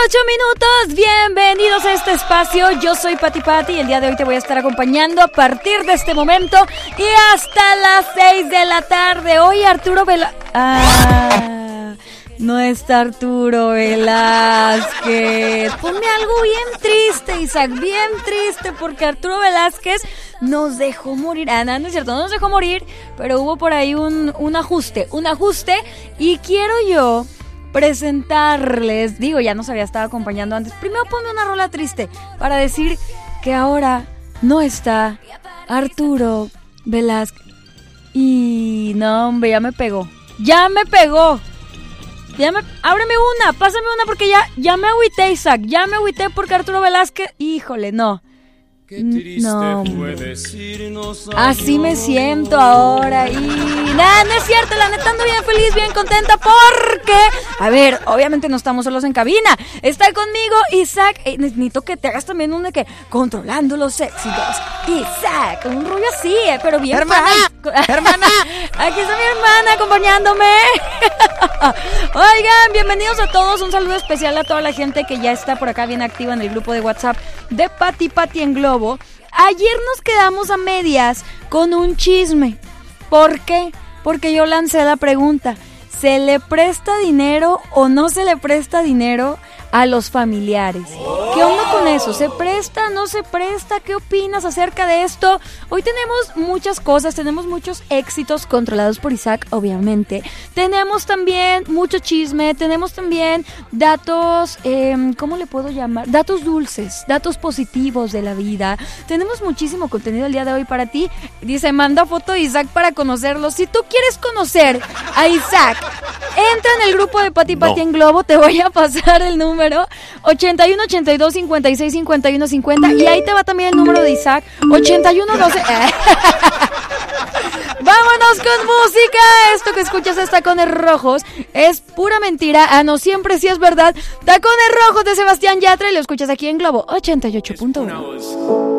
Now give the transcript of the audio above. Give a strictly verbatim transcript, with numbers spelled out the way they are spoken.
ocho minutos, bienvenidos a este espacio. Yo soy Pati Pati y el día de hoy te voy a estar acompañando a partir de este momento y hasta las seis de la tarde. Hoy Arturo Vela... Ah, no está Arturo Velázquez. Ponme algo bien triste, Isaac, bien triste, porque Arturo Velázquez nos dejó morir. Ah, no, no es cierto, no nos dejó morir, pero hubo por ahí un, un ajuste, un ajuste y quiero yo presentarles, digo, ya nos había estado acompañando antes. Primero ponme una rola triste para decir que ahora no está Arturo Velázquez. Y no, hombre, ya me pegó. Ya me pegó. Ya me, ábreme una, pásame una porque ya, ya me agüité, Isaac. Ya me agüité porque Arturo Velázquez, híjole, no. No, así me siento ahora. Y nada, no es cierto, la neta ando bien feliz, bien contenta porque, a ver, obviamente no estamos solos en cabina. Está conmigo Isaac. eh, Necesito que te hagas también un de que controlando los éxitos. Isaac, un rollo así, eh, pero bien. Hermana, hermana. Aquí está mi hermana acompañándome. Oigan, bienvenidos a todos. Un saludo especial a toda la gente que ya está por acá bien activa en el grupo de WhatsApp de Pati Pati en Globo. Ayer nos quedamos a medias con un chisme. ¿Por qué? Porque yo lancé la pregunta: ¿se le presta dinero o no se le presta dinero a los familiares? ¿Qué onda con eso? ¿Se presta? ¿No se presta? ¿Qué opinas acerca de esto? Hoy tenemos muchas cosas, tenemos muchos éxitos controlados por Isaac, obviamente. Tenemos también mucho chisme, tenemos también datos, eh, ¿cómo le puedo llamar? Datos dulces, datos positivos de la vida. Tenemos muchísimo contenido el día de hoy para ti. Dice, manda foto de Isaac para conocerlo. Si tú quieres conocer a Isaac, entra en el grupo de Pati Pati no. en Globo, te voy a pasar el número ochenta y uno, ochenta y dos, cincuenta y seis, cincuenta y uno, cincuenta y ahí te va también el número de Isaac, ochenta y uno, doce. Vámonos con música. Esto que escuchas es Tacones Rojos, es pura mentira. Ah, no, siempre sí es verdad. Tacones Rojos de Sebastián Yatra y lo escuchas aquí en Globo ochenta y ocho punto uno.